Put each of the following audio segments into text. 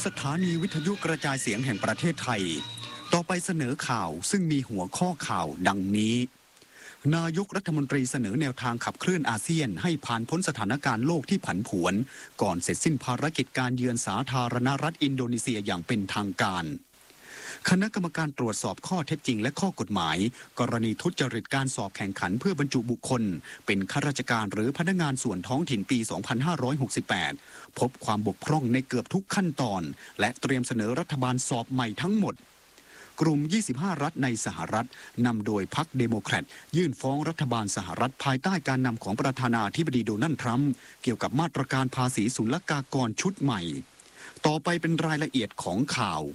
สถานีวิทยุกระจายเสียงแห่งประเทศไทยต่อไปเสนอข่าวซึ่งมีหัวข้อข่าวดังนี้นายกรัฐมนตรีเสนอแนวทางขับเคลื่อนอาเซียนให้ผ่านพ้นสถานการณ์โลกที่ผันผวนก่อนเสร็จสิ้นภารกิจการเยือนสาธารณรัฐอินโดนีเซียอย่างเป็นทางการคณะกรรมการตรวจสอบข้อเท็จจริงและข้อกฎหมายกรณีทุจริตการสอบแข่งขันเพื่อบรรจุบุคคลเป็นข้าราชการหรือพนักงานส่วนท้องถิ่นปี 2568 พบความบกพร่องในเกือบทุกขั้นตอนและเตรียมเสนอรัฐบาลสอบใหม่ทั้งหมดกลุ่ม 25 รัฐในสหรัฐนำโดยพรรคเดโมแครตยื่นฟ้องรัฐบาลสหรัฐภายใต้การนำของประธานาธิบดีโดนัลด์ทรัมป์เกี่ยวกับมาตรการภาษีศุลกากรชุดใหม่ต่อไปเป็นรายละเอียดของข่า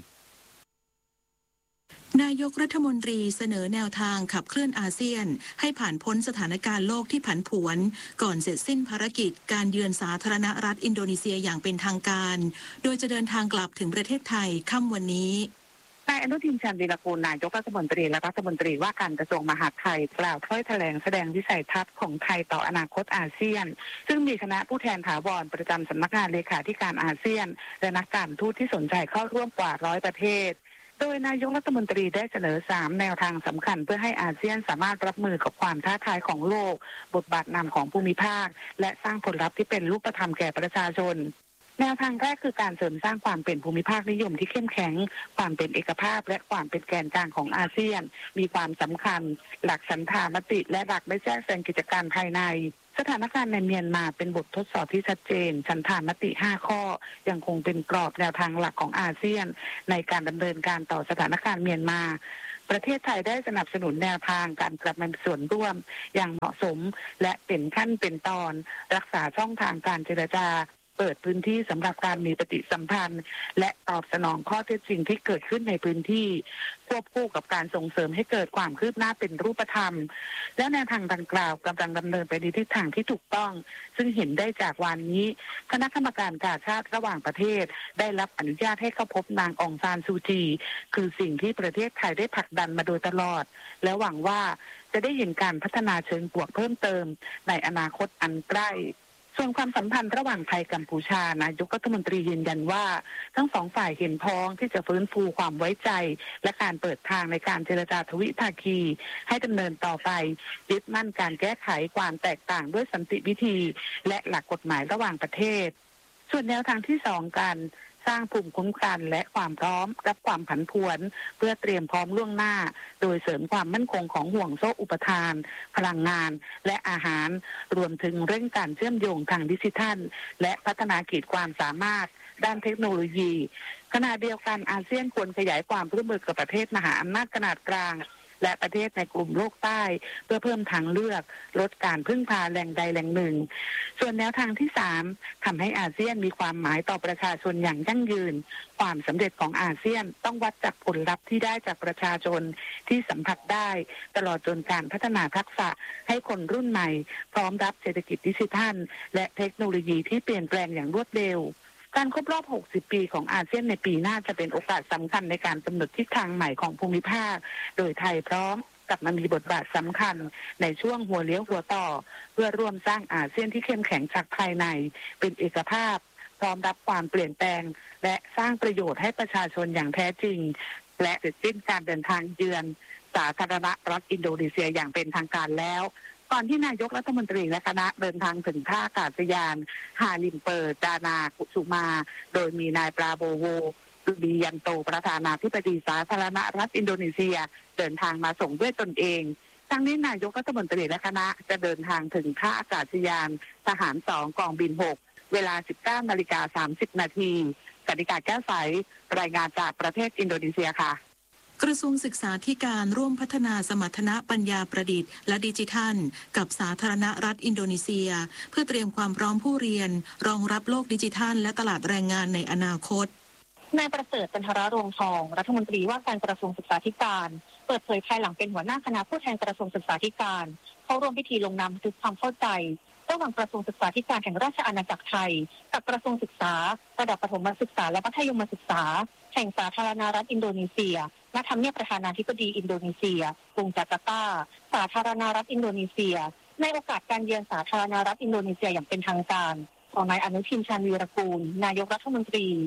วนายกรัฐมนตรีเสนอแนวทางขับเคลื่อนอาเซียนให้ผ่านพ้นสถานการณ์โลกที่ผันผวนก่อนเสร็จสิ้นภารกิจการเยือนสาธารณรัฐอินโดนีเซียอย่างเป็นทางการโดยจะเดินทางกลับถึงประเทศไทยค่ำวันนี้นายอนุทิน ชาญวีรกูลนายกรัฐมนตรีและรัฐมนตรีว่าการกระทรวงมหาดไทยกล่าวถ้อยแถลงแสดงวิสัยทัศน์ของไทยต่ออนาคตอาเซียนซึ่งมีคณะผู้แทนถาวรประจำสำนักงานเลขาธิการอาเซียนและนักการทูตที่สนใจเข้าร่วมกว่า100ประเทศโดยนายกรัฐมนตรีได้เสนอ3แนวทางสำคัญเพื่อให้อาเซียนสามารถรับมือกับความท้าทายของโลกบทบาทนำของภูมิภาคและสร้างผลลัพธ์ที่เป็นรูปธรรมแก่ประชาชนแนวทางแรกคือการเสริมสร้างความเป็นภูมิภาคนิยมที่เข้มแข็งความเป็นเอกภาพและความเป็นแกนกลางของอาเซียนมีความสำคัญหลักฉันทามติและหลักไม่แทรกแซงกิจการภายในสถานการณ์ในเมียนมาเป็นบททดสอบที่ชัดเจนฉันทามติ5ข้อยังคงเป็นกรอบแนวทางหลักของอาเซียนในการดำเนินการต่อสถานการณ์เมียนมาประเทศไทยได้สนับสนุนแนวทางการกลับมามีส่วนร่วมอย่างเหมาะสมและเป็นขั้นเป็นตอนรักษาช่องทางการเจรจาเปิดพื้นที่สำหรับการมีปฏิสัมพันธ์และตอบสนองข้อเท็จจริงที่เกิดขึ้นในพื้นที่ควบคู่กับการส่งเสริมให้เกิดความคืบหน้าเป็นรูปธรรมและแนวทางดังกล่าวกำลังดำเนินไปในทิศทางที่ถูกต้องซึ่งเห็นได้จากวันนี้คณะกรรมการกาชาดระหว่างประเทศได้รับอนุญาตให้เข้าพบนางองซานซูจีคือสิ่งที่ประเทศไทยได้ผลักดันมาโดยตลอดและหวังว่าจะได้เห็นการพัฒนาเชิงบวกเพิ่มเติมในอนาคตอันใกล้ส่วนความสัมพันธ์ระหว่างไทยกัมพูชานายกรัฐมนตรียืนยันว่าทั้งสองฝ่ายเห็นพ้องที่จะฟื้นฟูความไว้ใจและการเปิดทางในการเจรจาทวิภาคีให้ดำเนินต่อไปยึดมั่นการแก้ไขความแตกต่างด้วยสันติวิธีและหลักกฎหมายระหว่างประเทศส่วนแนวทางที่2การสร้างภูมิคุ้มกันและความพร้อมรับความผันผวนเพื่อเตรียมพร้อมล่วงหน้าโดยเสริมความมั่นคงของห่วงโซ่อุปทานพลังงานและอาหารรวมถึงเร่งการเชื่อมโยงทางดิจิทัลและพัฒนาขีดความสามารถด้านเทคโนโลยีขณะเดียวกันอาเซียนควรขยายความร่วมมือกับประเทศมหาอำนาจขนาดกลางและประเทศในกลุ่มโลกใต้เพื่อเพิ่มทางเลือกลดการพึ่งพาแหล่งใดแหล่งหนึ่งส่วนแนวทางที่3ทำให้อาเซียนมีความหมายต่อประชาชนอย่างยั่งยืนความสำเร็จของอาเซียนต้องวัดจากผลลัพธ์ที่ได้จากประชาชนที่สัมผัสได้ตลอดจนการพัฒนาทักษะให้คนรุ่นใหม่พร้อมรับเศรษฐกิจดิจิทัลและเทคโนโลยีที่เปลี่ยนแปลงอย่างรวดเร็วการครบรอบ60ปีของอาเซียนในปีหน้าจะเป็นโอกาสสำคัญในการกำหนดทิศทางใหม่ของภูมิภาคโดยไทยพร้อมกลับมามีบทบาทสำคัญในช่วงหัวเลี้ยวหัวต่อเพื่อร่วมสร้างอาเซียนที่เข้มแข็งจากภายในเป็นเอกภาพพร้อมรับความเปลี่ยนแปลงและสร้างประโยชน์ให้ประชาชนอย่างแท้จริงและเสร็จสิ้นการเดินทางเยือนสาธารณรัฐอินโดนีเซียอย่างเป็นทางการแล้วก่อนที่นายกรัฐมนตรีและคณะเดินทางถึงท่าอากาศยานฮาลิมเปิดดานากุสุมาโดยมีนายปราโบโวดุบียันโตประธานาธิบดีสาธารณรัฐอินโดนีเซียเดินทางมาส่งด้วยตนเองทั้งนี้นายกรัฐมนตรีและคณะจะเดินทางถึงท่าอากาศยานทหาร2กองบิน6เวลา 19:30 น.กนิกาแก้วใสรายงานจากประเทศอินโดนีเซียค่ะกระทรวงศึกษาธิการร่วมพัฒนาสมรรถนะปัญญาประดิษฐ์และดิจิทัลกับสาธารณรัฐอินโดนีเซียเพื่อเตรียมความพร้อมผู้เรียนรองรับโลกดิจิทัลและตลาดแรงงานในอนาคตนายประเสริฐ จันทรรวงศ์ทองรัฐมนตรีว่าการกระทรวงศึกษาธิการเปิดเผยภายหลังเป็นหัวหน้าคณะผู้แทนกระทรวงศึกษาธิการเข้าร่วมพิธีลงนามบันทึกความเข้าใจระหว่างกระทรวงศึกษาธิการแห่งราชอาณาจักรไทยกับกระทรวงศึกษาระดับประถมศึกษาและมัธยมศึกษาแห่งสาธารณรัฐอินโดนีเซียณทำเนียบประธานาธิบดีอินโดนีเซียกรุงจาการ์ตาสาธารณรัฐอินโดนีเซียในโอกาสการเยือนสาธารณรัฐอินโดนีเซียอย่างเป็นทางการของนายอนุทิน ชาญวีรกูลนายกรัฐมนตรีโด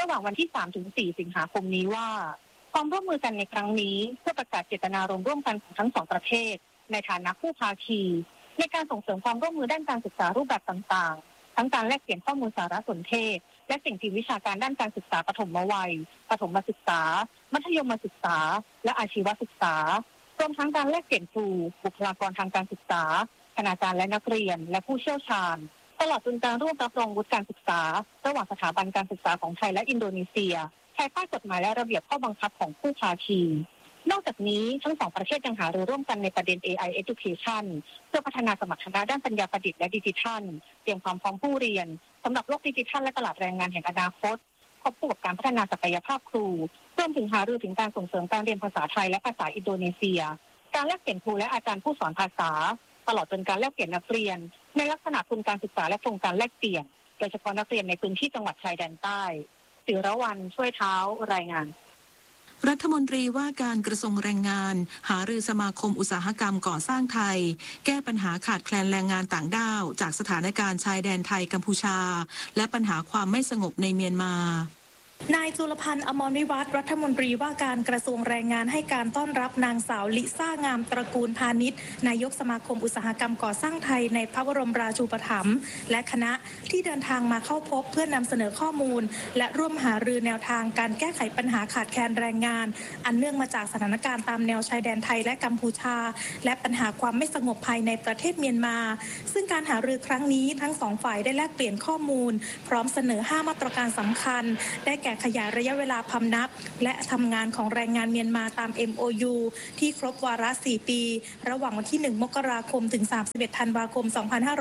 ระหว่างวันที่ 3-4 สิงหาคมนี้ว่าความร่วมมือกันในครั้งนี้เพื่อประกาศเจตนารมณ์ร่วมกันของทั้งสองประเทศในฐานะคู่ภาคีในการส่งเสริมความร่วมมือด้านการศึกษารูปแบบต่างๆทั้งการแลกเปลี่ยนข้อมูลสารสนเทศและสิ่งพิมพ์วิชาการด้านการศึกษาปฐมวัยประถมศึกษามัธยมศึกษาและอาชีวศึกษารวมทั้งการแลกเปลี่ยนครูบุคลากรทางการศึกษาคณาจารย์และนักเรียนและผู้เชี่ยวชาญตลอดจนการร่วมรับรองวุฒิการศึกษาระหว่างสถาบันการศึกษาของไทยและอินโดนีเซียภายใต้กฎหมายและระเบียบข้อบังคับของคู่ภาคีนอกจากนี้ทั้งสองประเทศยังหารือร่วมกันในประเด็น AI Education เพื่อพัฒนาสมรรถนะด้านปัญญาประดิษฐ์และดิจิทัลเตรียมความพร้อมผู้เรียนสำหรับโลกดิจิทัลและตลาดแรงงานแห่งอนาคตควบคู่กับการพัฒนาศักยภาพครูรวมถึงหารือถึงการส่งเสริมการเรียนภาษาไทยและภาษาอินโดนีเซียการแลกเปลี่ยนครูและอาจารย์ผู้สอนภาษาตลอดจนการแลกเปลี่ยนนักเรียนในลักษณะทุนการศึกษาและโครงการแลกเปลี่ยนโดยเฉพาะนักเรียนในพื้นที่จังหวัดชายแดนใต้ศิรวรรณช่วยเท้ารายงานรัฐมนตรีว่าการกระทรวงแรงงานหารือสมาคมอุตสาหกรรมก่อสร้างไทยแก้ปัญหาขาดแคลนแรงงานต่างด้าวจากสถานการณ์ชายแดนไทยกัมพูชาและปัญหาความไม่สงบในเมียนมานายจุลพันธ์อมรวิวัฒน์รัฐมนตรีว่าการกระทรวงแรงงานให้การต้อนรับนางสาวลิซ่างามตระกูลพาณิชย์นายกสมาคมอุตสาหกรรมก่อสร้างไทยในพระบรมราชูปถัมภ์และคณะที่เดินทางมาเข้าพบเพื่อนำเสนอข้อมูลและร่วมหารือแนวทางการแก้ไขปัญหาขาดแคลนแรงงานอันเนื่องมาจากสถานการณ์ตามแนวชายแดนไทยและกัมพูชาและปัญหาความไม่สงบภายในประเทศเมียนมาซึ่งการหารือครั้งนี้ทั้งสองฝ่ายได้แลกเปลี่ยนข้อมูลพร้อมเสนอ5มาตรการสำคัญได้แก่ขยายระยะเวลาพำนักและทำงานของแรงงานเมียนมาตาม MOU ที่ครบวาระ 4 ปีระหว่างวันที่ 1 มกราคมถึง 31 ธันวาคม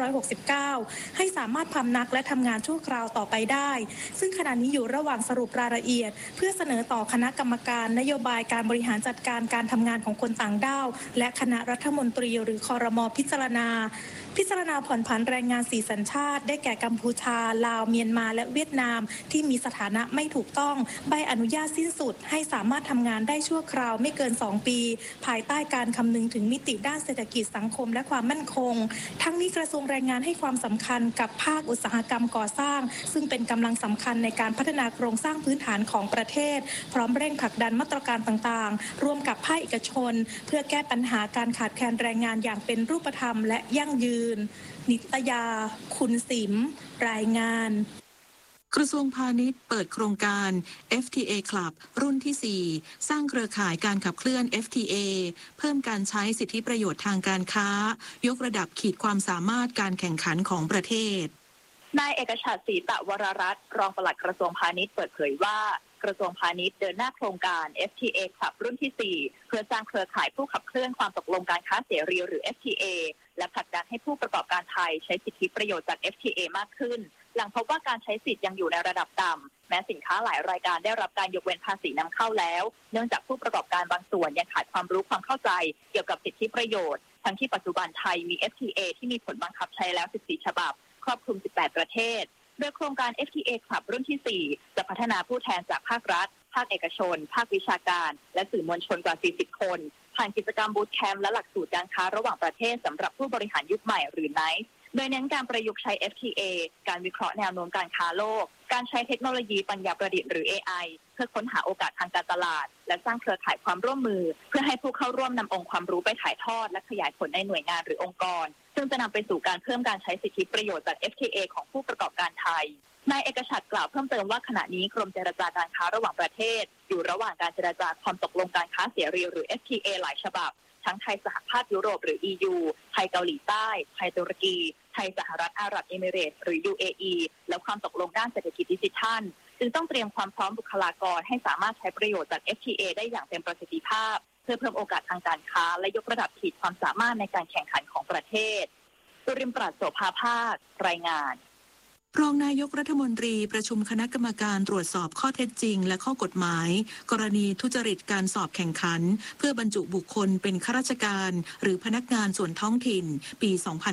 2569 ให้สามารถพำนักและทำงานชั่วคราวต่อไปได้ซึ่งขณะนี้อยู่ระหว่างสรุปรายละเอียดเพื่อเสนอต่อคณะกรรมการนโยบายการบริหารจัดการการทำงานของคนต่างด้าวและคณะรัฐมนตรีหรือครม.พิจารณาผ่อนผันแรงงาน4สัญชาติได้แก่กัมพูชาลาวเมียนมาและเวียดนามที่มีสถานะไม่ถูกต้องใบอนุญาตสิ้นสุดให้สามารถทำงานได้ชั่วคราวไม่เกิน2 ปีภายใต้การคำนึงถึงมิติด้านเศรษฐกิจสังคมและความมั่นคงทั้งนี้กระทรวงแรงงานให้ความสำคัญกับภาคอุตสาหกรรมก่อสร้างซึ่งเป็นกำลังสำคัญในการพัฒนาโครงสร้างพื้นฐานของประเทศพร้อมเร่งผลักดันมาตรการต่างๆร่วมกับภาคเอกชนเพื่อแก้ปัญหาการขาดแคลนแรงงานอย่างเป็นรูปธรรมและยั่งยืนนิตยาคุณสิมรายงานกระทรวงพาณิชย์เปิดโครงการ FTA Club รุ่นที่ 4 สร้างเครือข่ายการขับเคลื่อน FTA เพิ่มการใช้สิทธิประโยชน์ทางการค้ายกระดับขีดความสามารถการแข่งขันของประเทศนายเอกฉัตร ศรีตะวรรัตน์รองปลัดกระทรวงพาณิชย์เปิดเผยว่ากระทรวงพาณิชย์เดินหน้าโครงการ FTA Club รุ่นที่ 4 เพื่อสร้างเครือข่ายผู้ขับเคลื่อนความตกลงการค้าเสรีหรือ FTA และผลักดันให้ผู้ประกอบการไทยใช้สิทธิประโยชน์จาก FTA มากขึ้นหลังพบว่าการใช้สิทธิ์ยังอยู่ในระดับต่ำแม้สินค้าหลายรายการได้รับการยกเว้นภาษีนำเข้าแล้วเนื่องจากผู้ประกอบการบางส่วนยังขาดความรู้ความเข้าใจเกี่ยวกับสิทธิประโยชน์ทั้งที่ปัจจุบันไทยมี FTA ที่มีผลบังคับใช้แล้ว 14 ฉบับครอบคลุม 18 ประเทศโดยโครงการ FTA Club รุ่นที่ 4 จะพัฒนาผู้แทนจากภาครัฐภาคเอกชนภาควิชาการและสื่อมวลชนกว่า 40 คนผ่านกิจกรรมบูตแคมป์และหลักสูตรการค้าระหว่างประเทศสำหรับผู้บริหารยุคใหม่หรือ NICE โดยเน้นการประยุกต์ใช้ FTA การวิเคราะห์แนวโน้มการค้าโลกการใช้เทคโนโลยีปัญญาประดิษฐ์หรือ AI เพื่อค้นหาโอกาสทางการตลาดและสร้างเครือข่ายความร่วมมือเพื่อให้ผู้เข้าร่วมนำองค์ความรู้ไปถ่ายทอดและขยายผลในหน่วยงานหรือองค์กรซึ่งจะนำไปสู่การเพิ่มการใช้สิทธิประโยชน์จาก FTA ของผู้ประกอบการไทยนายเอกฉัตรกล่าวเพิ่มเติมว่าขณะนี้กรมเจรจาการค้าระหว่างประเทศอยู่ระหว่างการเจรจาความตกลงการค้าเสรีหรือ FTA หลายฉบับทั้งไทยสหภาพยุโรปหรือ EU ไทยเกาหลีใต้ไทยตุรกีไทยสหรัฐอาหรับเอมิเรตส์หรือ UAE และความตกลงด้านเศรษฐกิจดิจิทัลจึงต้องเตรียมความพร้อมบุคลากรให้สามารถใช้ประโยชน์จาก FTA ได้อย่างเต็มประสิทธิภาพเพื่อเพิ่มโอกาสทางการค้าและยกระดับขีดความสามารถในการแข่งขันของประเทศสุรินทร์ปราศโสภาภาครายงานรองนายกรัฐมนตรีประชุมคณะกรรมการตรวจสอบข้อเท็จจริงและข้อกฎหมายกรณีทุจริตการสอบแข่งขันเพื่อบรรจุบุคคลเป็นข้าราชการหรือพนักงานส่วนท้องถิ่นปี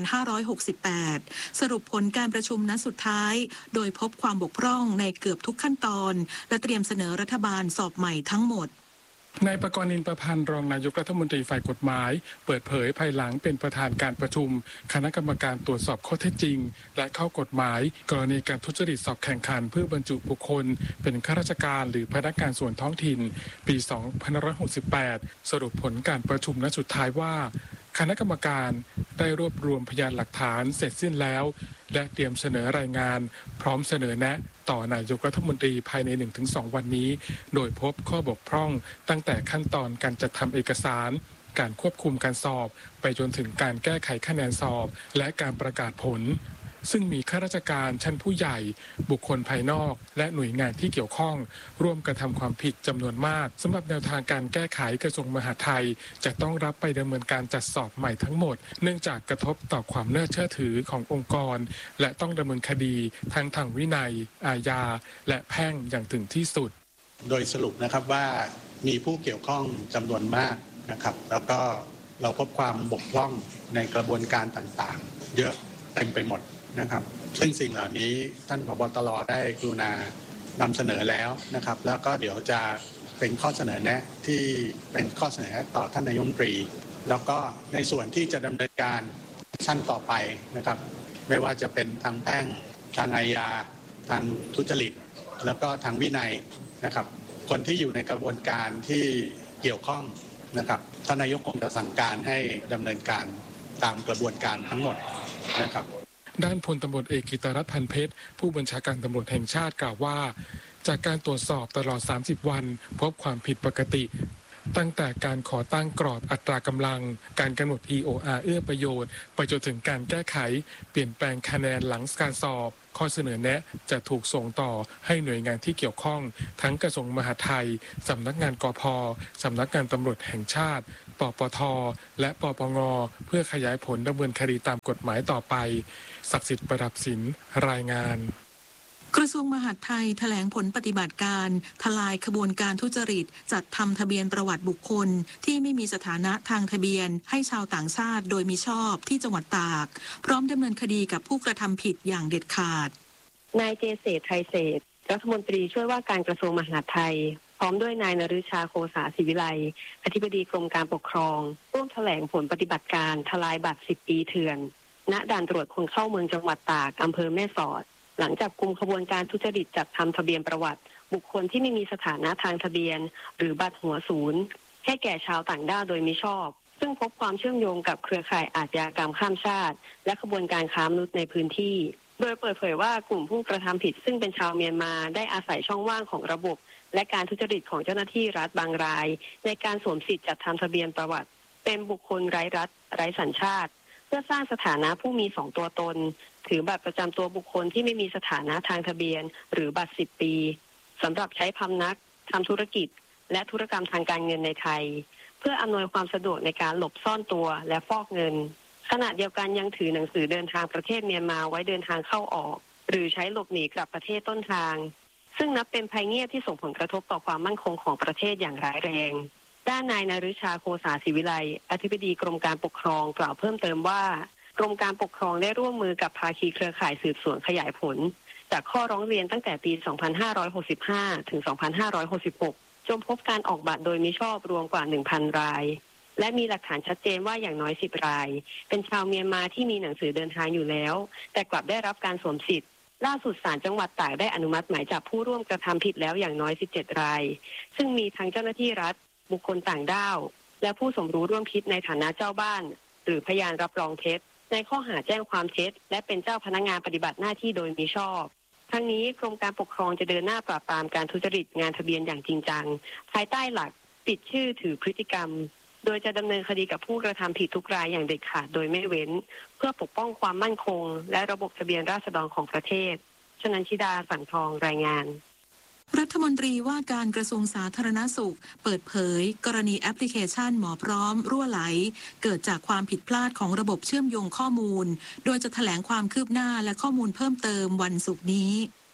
2568 สรุปผลการประชุมนัดสุดท้ายโดยพบความบกพร่องในเกือบทุกขั้นตอนและเตรียมเสนอรัฐบาลสอบใหม่ทั้งหมดนายประกรณ์ นินประพันธ์รองนายกรัฐมนตรีฝ่ายกฎหมายเปิดเผยภายหลังเป็นประธานการประชุมคณะกรรมการตรวจสอบข้อเท็จจริงและข้อกฎหมายกรณีการทุจริตสอบแข่งขันเพื่อบรรจุบุคคลเป็นข้าราชการหรือพนักงานส่วนท้องถิ่นปี 2568 สรุปผลการประชุมนัดสุดท้ายว่าคณะกรรมการได้รวบรวมพยานหลักฐานเสร็จสิ้นแล้วและเตรียมเสนอรายงานพร้อมเสนอแนะต่อนายกรัฐมนตรีภายใน 1-2 วันนี้โดยพบข้อบกพร่องตั้งแต่ขั้นตอนการจัดทำเอกสารการควบคุมการสอบไปจนถึงการแก้ไขคะแนนสอบและการประกาศผลซึ่งมีข้าราชการชั้นผู้ใหญ่บุคคลภายนอกและหน่วยงานที่เกี่ยวข้องร่วมกระทำความผิดจำนวนมากสำหรับแนวทางการแก้ไขกระทรวงมหาดไทยจะต้องรับไปดำเนินการจัดสอบใหม่ทั้งหมดเนื่องจากกระทบต่อความน่าเชื่อถือขององค์กรและต้องดำเนินคดีทั้งทางวินัยอาญาและแพ่งอย่างถึงที่สุดโดยสรุปนะครับว่ามีผู้เกี่ยวข้องจำนวนมากนะครับแล้วก็เราพบความบกพร่องในกระบวนการต่างๆเยอะเต็มไปหมดนะครับซึ่งสิ่งเหล่านี้ท่านผบ.ตร.ได้กรุณานำเสนอแล้วนะครับแล้วก็เดี๋ยวจะเป็นข้อเสนอแนะที่เป็นข้อเสนอต่อท่านนายกรัฐมนตรีแล้วก็ในส่วนที่จะดำเนินการขั้นต่อไปนะครับไม่ว่าจะเป็นทางแพ่งทางอาญาทางทุจริตแล้วก็ทางวินัยนะครับคนที่อยู่ในกระบวนการที่เกี่ยวข้องนะครับท่านนายกคงจะสั่งการให้ดำเนินการตามกระบวนการทั้งหมดนะครับด้านพลตำรวจเอกกิตรัตน์ พันเพชรผู้บัญชาการตำรวจแห่งชาติกล่าวว่าจากการตรวจสอบตลอด30วันพบความผิดปกติตั้งแต่การขอตั้งกรอบอัตรากำลังการกำหนด EOR เอื้อประโยชน์ไปจนถึงการแก้ไขเปลี่ยนแปลงคะแนนหลังการสอบข้อเสนอแนะจะถูกส่งต่อให้หน่วยงานที่เกี่ยวข้องทั้งกระทรวงมหาดไทยสำนักงานกพ.สำนักงานตำรวจแห่งชาติปปท.และปปง.เพื่อขยายผลดำเนินคดีตามกฎหมายต่อไปศักดิ์สิทธิ์ประดับสินรายงานกระทรวงมหาดไทยแถลงผลปฏิบัติการทลายขบวนการทุจริตจัดทำทะเบียนประวัติบุคคลที่ไม่มีสถานะทางทะเบียนให้ชาวต่างชาติโดยมิชอบที่จังหวัดตากพร้อมดำเนินคดีกับผู้กระทำผิดอย่างเด็ดขาดนายเจเศรษฐ์ ไทยเศรษฐ์รัฐมนตรีช่วยว่าการกระทรวงมหาดไทยพร้อมด้วยนายนฤชาโคสาศิวิไลอธิบดีกรมการปกครองร่วมแถลงผลปฏิบัติการทลายบัตร10 ปีเถื่อนณด่านตรวจคนเข้าเมืองจังหวัดตากอำเภอแม่สอดหลังจับกุมขบวนการทุจริตจัดทำทะเบียนประวัติบุคคลที่ไม่มีสถานะทางทะเบียนหรือบัตรหัวศูนย์ให้แก่ชาวต่างด้าวโดยมิชอบซึ่งพบความเชื่อมโยงกับเครือข่ายอาชญากรรมข้ามชาติและขบวนการค้ามนุษย์ในพื้นที่โดยเปิดเผยว่ากลุ่มผู้กระทำผิดซึ่งเป็นชาวเมียนมาได้อาศัยช่องว่างของระบบและการทุจริตของเจ้าหน้าที่รัฐบางรายในการสวมสิทธิ์จัดทำทะเบียนประวัติเป็นบุคคลไร้รัฐไร้สัญชาติเพื่อสร้างสถานะผู้มี2ตัวตนถือบัตรประจำตัวบุคคลที่ไม่มีสถานะทางทะเบียนหรือบัตร10 ปีสำหรับใช้พำนักทำธุรกิจและธุรกรรมทางการเงินในไทยเพื่ออำนวยความสะดวกในการหลบซ่อนตัวและฟอกเงินขณะเดียวกันยังถือหนังสือเดินทางประเทศเมียนมาไว้เดินทางเข้าออกหรือใช้หลบหนีกลับประเทศต้นทางซึ่งนับเป็นภัยเงียบที่ส่งผลกระทบต่อความมั่นคงของประเทศอย่างร้ายแรงด้านนายนฤชาโคสาศิวิไลอธิบดีกรมการปกครองกล่าวเพิ่มเติมว่ากรมการปกครองได้ร่วมมือกับภาคีเครือข่ายสืบสวนขยายผลจากข้อร้องเรียนตั้งแต่ปี 2565 ถึง 2566 จนพบการออกบัตรโดยมิชอบรวมกว่า 1,000 รายและมีหลักฐานชัดเจนว่าอย่างน้อย10 รายเป็นชาวเมียนมาที่มีหนังสือเดินทางอยู่แล้วแต่กลับได้รับการสวมสิทธิ์ล่าสุดศาลจังหวัดตากได้อนุมัติหมายจับผู้ร่วมกระทำผิดแล้วอย่างน้อย17 รายซึ่งมีทั้งเจ้าหน้าที่รัฐบุคคลต่างด้าวและผู้สมรู้ร่วมคิดในฐานะเจ้าบ้านหรือพยานรับรองเท็จในข้อหาแจ้งความเท็จและเป็นเจ้าพนักงานปฏิบัติหน้าที่โดยมิชอบทั้งนี้กรมการปกครองจะเดินหน้าปราบปรามการทุจริตงานทะเบียนอย่างจริงจังภายใต้หลักปิดชื่อถือพฤติกรรมโดยจะดำเนินคดีกับผู้กระทำผิดทุกรายอย่างเด็ดขาดโดยไม่เว้นเพื่อปกป้องความมั่นคงและระบบทะเบียนราษฎรของประเทศชนันชิดา สังทองรายงานรัฐมนตรีว่าการกระทรวงสาธารณสุขเปิดเผยกรณีแอปพลิเคชันหมอพร้อมรั่วไหลเกิดจากความผิดพลาดของระบบเชื่อมโยงข้อมูลโดยจะแถลงความคืบหน้าและข้อมูลเพิ่มเติมวันศุกร์นี้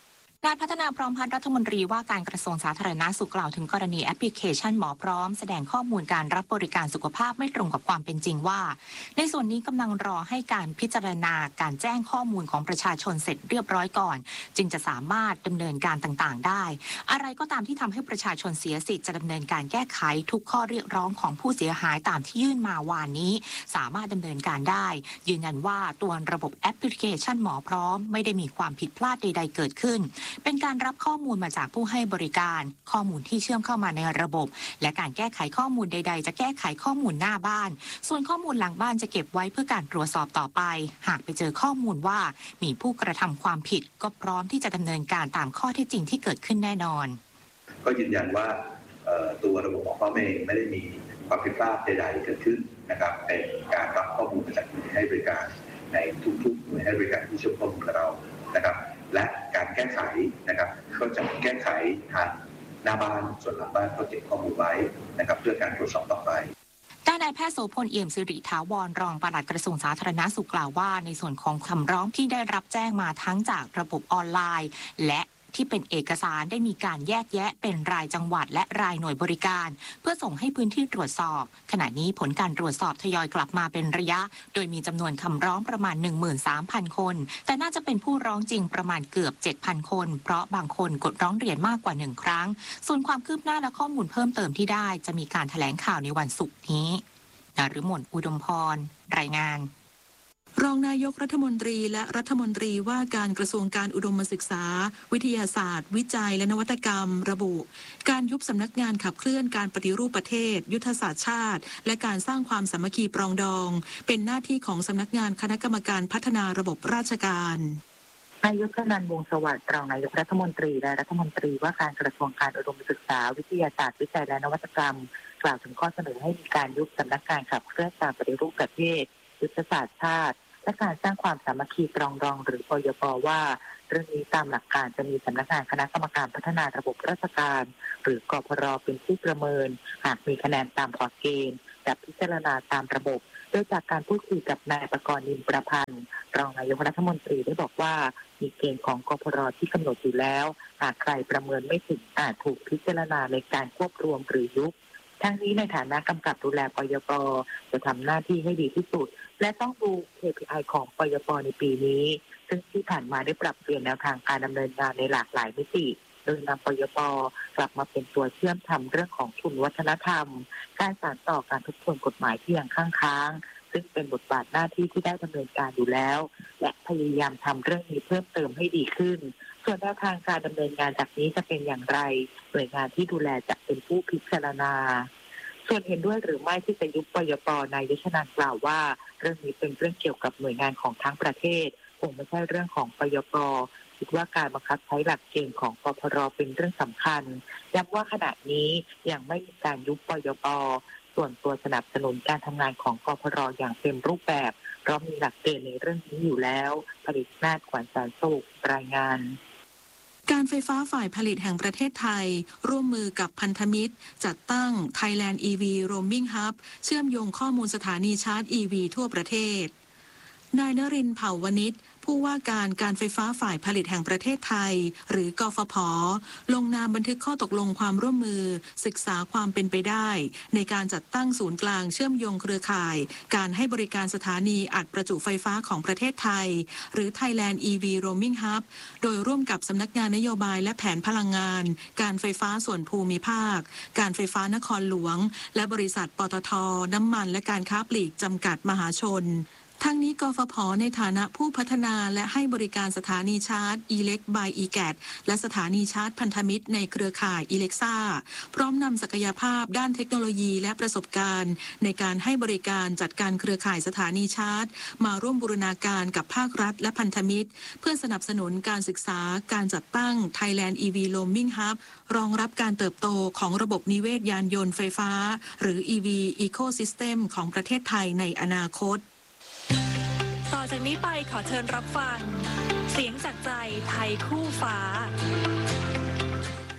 นายพัฒนาพร้อมพัฒน์รัฐมนตรีว่าการกระทรวงสาธารณสุขกล่าวถึงกรณีแอปพลิเคชันหมอพร้อมแสดงข้อมูลการรับบริการสุขภาพไม่ตรงกับความเป็นจริงว่าในส่วนนี้กำลังรอให้การพิจารณาการแจ้งข้อมูลของประชาชนเสร็จเรียบร้อยก่อนจึงจะสามารถดำเนินการต่างๆได้อะไรก็ตามที่ทำให้ประชาชนเสียสิทธิ์จะดำเนินการแก้ไขทุกข้อเรียกร้องของผู้เสียหายตามที่ยื่นมาวานนี้สามารถดำเนินการได้ยืนยันว่าตัวระบบแอปพลิเคชันหมอพร้อมไม่ได้มีความผิดพลาดใดๆเกิดขึ้นเป็นการรับข้อมูลมาจากผู้ให้บริการข้อมูลที่เชื่อมเข้ามาในระบบและการแก้ไขข้อมูลใดๆจะแก้ไขข้อมูลหน้าบ้านส่วนข้อมูลหลังบ้านจะเก็บไว้เพื่อการตรวจสอบต่อไปหากไปเจอข้อมูลว่ามีผู้กระทำความผิดก็พร้อมที่จะดำเนินการตามข้อเท็จจริงที่เกิดขึ้นแน่นอนก็ยืนยันว่าตัวระบบของพ่อแม่ไม่ได้มีความผิดพลาดใดๆเกิดขึ้นนะครับเป็นการรับข้อมูลมาจากหน่วยให้บริการในทุกๆหน่วยให้บริการที่เชื่อมข้อมูลกับเรานะครับและการแก้ไขนะครับก็จะแก้ไขทางหน้าบ้านส่วนหลังบ้านก็เก็บข้อมูลไว้นะครับเพื่อการตรวจสอบต่อไปด้านนายแพทย์โสพลเอี่ยมสิริถาวรรองปลัดกระทรวงสาธารณสุขกล่าวว่าในส่วนของคำร้องที่ได้รับแจ้งมาทั้งจากระบบออนไลน์และที่เป็นเอกสารได้มีการแยกแยะเป็นรายจังหวัดและรายหน่วยบริการเพื่อส่งให้พื้นที่ตรวจสอบขณะนี้ผลการตรวจสอบทยอยกลับมาเป็นระยะโดยมีจำนวนคำร้องประมาณ 13,000 คนแต่น่าจะเป็นผู้ร้องจริงประมาณเกือบ 7,000 คนเพราะบางคนกดร้องเรียนมากกว่า1ครั้งส่วนความคืบหน้าและข้อมูลเพิ่มเติมที่ได้จะมีการแถลงข่าวในวันศุกร์นี้นฤมล อุดมพรรายงานรองนายกรัฐมนตรีและรัฐมนตรีว่าการกระทรวงการอุดมศึกษาวิทยาศาสตร์วิจัยและนวัตกรรมระบุการยุบสำนักงานขับเคลื่อนการปฏิรูปประเทศยุทธศาสตร์ชาติและการสร้างความสามัคคีปรองดองเป็นหน้าที่ของสำนักงานคณะกรรมการพัฒนาระบบราชการนายกกนันท์ วงศ์สวัสดิ์รองนายกรัฐมนตรีและรัฐมนตรีว่าการกระทรวงการอุดมศึกษาวิทยาศาสตร์วิจัยและนวัตกรรมกล่าวถึงข้อเสนอให้มีการยุบสำนักงานขับเคลื่อนการปฏิรูปประเทศยุทธศาสตร์ชาติและการสร้างความสามัคคีปรองดองหรือปยป.ว่าเรื่องนี้ตามหลักการจะมีสำนักงานคณะกรรมการพัฒนาระบบราชการหรือกพร.เป็นผู้ประเมินหากมีคะแนนตามพอร์ตเกณฑ์จะพิจารณาตามระบบโดยจากการพูดคุยกับนายประกรณ์ นินประพันธ์รองนายกรัฐมนตรีได้บอกว่ามีเกณฑ์ของกพร.ที่กำหนดอยู่แล้วหากใครประเมินไม่ถึงอาจถูกพิจารณาในการควบรวมหรือยุบทั้งนี้ในฐานะกำกับดูแลปยป.จะทำหน้าที่ให้ดีที่สุดและต้องดู KPI ของปยป.ในปีนี้ซึ่งที่ผ่านมาได้ปรับเปลี่ยนแนวทางการดำเนินงานในหลากหลายมิติโดยนำปยป.กลับมาเป็นตัวเชื่อมทำเรื่องของทุนวัฒนธรรมการสานต่อการทบทวนกฎหมายที่ยังค้างซึ่งเป็นบทบาทหน้าที่ที่ได้ดำเนินการอยู่แล้วและพยายามทำเรื่องนี้เพิ่มเติมให้ดีขึ้นส่วนแนวทางการดำเนินงานจากนี้จะเป็นอย่างไรหน่วยงานที่ดูแลจะเป็นผู้พิจารณาส่วนเห็นด้วยหรือไม่ที่จะยุบปยป.นายยชนันท์กล่าวว่าเรื่องนี้เป็นเรื่องเกี่ยวกับหน่วยงานของทั้งประเทศคงไม่ใช่เรื่องของปยป.คิดว่าการบังคับใช้หลักเกณฑ์ของกพร.เป็นเรื่องสำคัญย้ำว่าขณะนี้ยังไม่มีการยุบปยป.ส่วนตัวสนับสนุนการทำงานของกพร.อย่างเต็มรูปแบบเพราะมีหลักเกณฑ์ในเรื่องนี้อยู่แล้วผลิตนาฏ ขวัญแสนสุขรายงานการไฟฟ้าฝ่ายผลิตแห่งประเทศไทยร่วมมือกับพันธมิตรจัดตั้ง Thailand EV Roaming Hub เชื่อมโยงข้อมูลสถานีชาร์จ EV ทั่วประเทศนายนรินทร์ เผ่าวณิชผู้ว่าการไฟฟ้าฝ่ายผลิตแห่งประเทศไทยหรือกฟผ.ลงนามบันทึกข้อตกลงความร่วมมือศึกษาความเป็นไปได้ในการจัดตั้งศูนย์กลางเชื่อมโยงเครือข่ายการให้บริการสถานีอัดประจุไฟฟ้าของประเทศไทยหรือ Thailand EV Roaming Hub โดยร่วมกับสำนักงานนโยบายและแผนพลังงานการไฟฟ้าส่วนภูมิภาคการไฟฟ้านครหลวงและบริษัทปตท.น้ำมันและการค้าปลีกจำกัดมหาชนทั้งนี้กฟผ.ในฐานะผู้พัฒนาและให้บริการสถานีชาร์จ Elect by EGAT และสถานีชาร์จพันธมิตรในเครือข่าย Elexa พร้อมนำศักยภาพด้านเทคโนโลยีและประสบการณ์ในการให้บริการจัดการเครือข่ายสถานีชาร์จมาร่วมบูรณาการกับภาครัฐและพันธมิตรเพื่อสนับสนุนการศึกษาการจัดตั้ง Thailand EV Roaming Hub รองรับการเติบโตของระบบนิเวศยานยนต์ไฟฟ้าหรือ EV Ecosystem ของประเทศไทยในอนาคตต่อจากนี้ไปขอเชิญรับฟังเสียงจากใจไทยคู่ฟ้า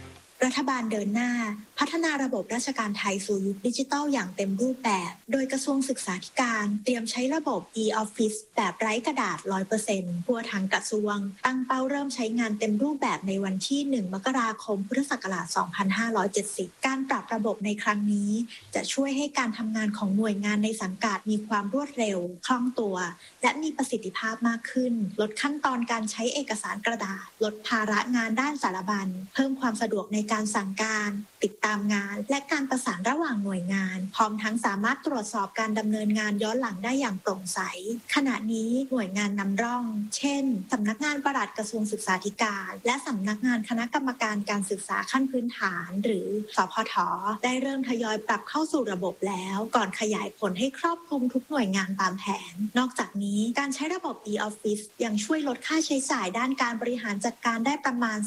รัฐบาลเดินหน้าพัฒนาระบบราชการไทยสู่ยุคดิจิทัลอย่างเต็มรูปแบบโดยกระทรวงศึกษาธิการเตรียมใช้ระบบ e-office แบบไร้กระดาษ 100% ทั่วทั้งกระทรวงตั้งเป้าเริ่มใช้งานเต็มรูปแบบในวันที่ 1 มกราคม พุทธศักราช 2570 การปรับระบบในครั้งนี้จะช่วยให้การทำงานของหน่วยงานในสังกัดมีความรวดเร็วคล่องตัวและมีประสิทธิภาพมากขึ้นลดขั้นตอนการใช้เอกสารกระดาษลดภาระงานด้านสารบัญเพิ่มความสะดวกในการสั่งการติดตามงานและการประสานระหว่างหน่วยงานพร้อมทั้งสามารถตรวจสอบการดำเนินงานย้อนหลังได้อย่างโปร่งใสขณะนี้หน่วยงานนำร่องเช่นสำนักงานปลัดกระทรวงศึกษาธิการและสำนักงานคณะกรรมการการศึกษาขั้นพื้นฐานหรือสพท.ได้เริ่มทยอยปรับเข้าสู่ระบบแล้วก่อนขยายผลให้ครอบคลุมทุกหน่วยงานตามแผนนอกจากนี้การใช้ระบบ e-office ยังช่วยลดค่าใช้จ่ายด้านการบริหารจัดการได้ประมาณ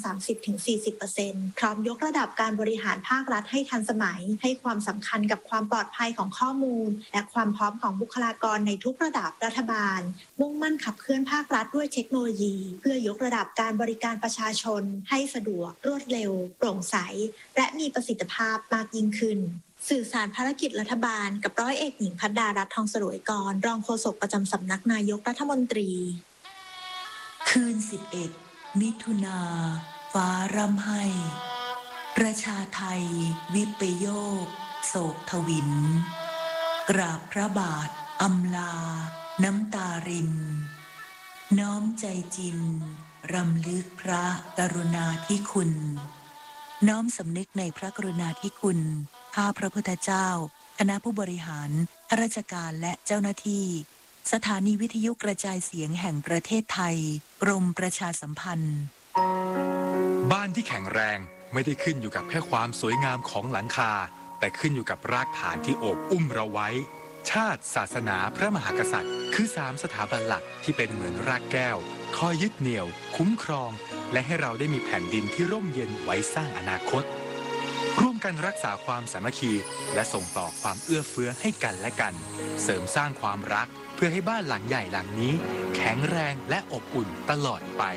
30-40% พร้อมยกระดับการบริหารภาครัฐให้ทันสมัยให้ความสำคัญกับความปลอดภัยของข้อมูลและความพร้อมของบุคลากรในทุกระดับรัฐบาลมุ่งมั่นขับเคลื่อนภาครัฐด้วยเทคโนโลยีเพื่อยกระดับการบริการประชาชนให้สะดวกรวดเร็วโปร่งใสและมีประสิทธิภาพมากยิ่งขึ้นสื่อสารภารกิจรัฐบาลกับร้อยเอกหญิงภัดดารัตน์ทองสรวยกรรองโฆษกประจำสำนักนายกรัฐมนตรีคืน11 มิถุนาฟ้าร่ำไห้ประชาไทยวิปโยคโศกทวินกราบพระบาทอำลาน้ำตารินน้อมใจจริงรำลึกพระกรุณาธิคุณน้อมสำนึกในพระกรุณาธิคุณข้าพระพุทธเจ้าคณะผู้บริหารข้าราชการและเจ้าหน้าที่สถานีวิทยุกระจายเสียงแห่งประเทศไทยกรมประชาสัมพันธ์บ้านที่แข็งแรงไม่ได้ขึ้นอยู่กับแค่ความสวยงามของหลังคาแต่ขึ้นอยู่กับรากฐานที่โอบอุ้มเราไว้ชาติศาสนาพระมหากษัตริย์คือ3สถาบันหลักที่เป็นเหมือนรากแก้วคอยยึดเหนี่ยวคุ้มครองและให้เราได้มีแผ่นดินที่ร่มเย็นไว้สร้างอนาคตร่วมกันรักษาความสามัคคีและส่งต่อความเอื้อเฟื้อให้กันและกันเสริมสร้างความรักเพื่อให้บ้านหลังใหญ่หลังนี้แข็งแรงและอบอุ่นตลอดไป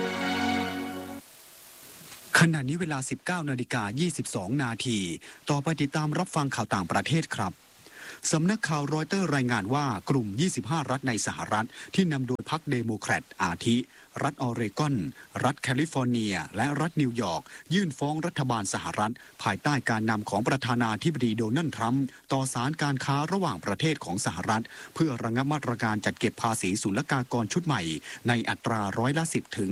ขณะนี้เวลา 19:22 นาทีต่อไปติดตามรับฟังข่าวต่างประเทศครับสำนักข่าวรอยเตอร์รายงานว่ากลุ่ม 25 รัฐในสหรัฐที่นำโดยพรรคเดโมแครตอาทิรัฐออเรกอนรัฐแคลิฟอร์เนียและรัฐนิวยอร์กยื่นฟ้องรัฐบาลสหรัฐภายใต้การนำของประธานาธิบดีโดนัลด์ทรัมป์ต่อศาลการค้าระหว่างประเทศของสหรัฐเพื่อระงับมาตรการจัดเก็บภาษีศุลกากรชุดใหม่ในอัตรา10%ถึง